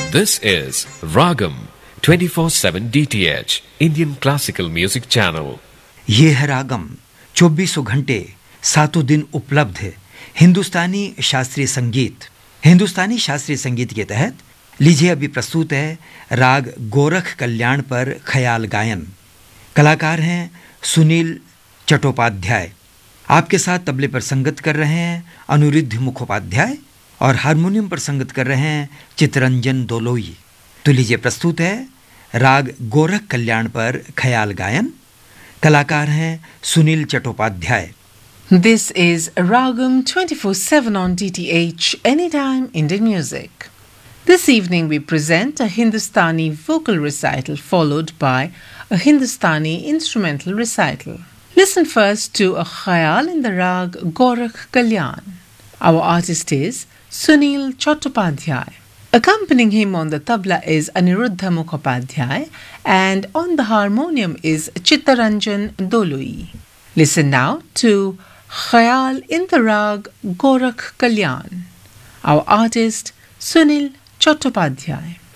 This is Ragam 24/7 DTH Indian Classical Music Channel. ये है रागम 24 घंटे 7 दिन उपलब्ध है हिंदुस्तानी शास्त्रीय संगीत। हिंदुस्तानी शास्त्रीय संगीत के तहत लीजिए अभी प्रस्तुत है राग गोरख कल्याण पर ख्याल गायन। कलाकार हैं सुनील चट्टोपाध्याय। आपके साथ तबले पर संगत कर रहे हैं अनुरुद्ध मुखोपाध्याय और हारमोनियम पर संगत कर रहे हैं चित्तरंजन दोलोई। तो लीजिए प्रस्तुत है राग गोरख कल्याण पर ख्याल गायन। कलाकार हैं Sunil Chattopadhyay. This is Ragam 24/7 on DTH Anytime Indian Music. This evening we present a Hindustani vocal recital followed by a Hindustani instrumental recital. Listen first to a khayal in the rag Gorakh Kalyan. Our artist is Sunil Chattopadhyay. Accompanying him on the tabla is Aniruddha Mukhopadhyay and on the harmonium is Chittaranjan Dolui. Listen now to Khayal in the rag Gorakh Kalyan. Our artist Sunil Chattopadhyay.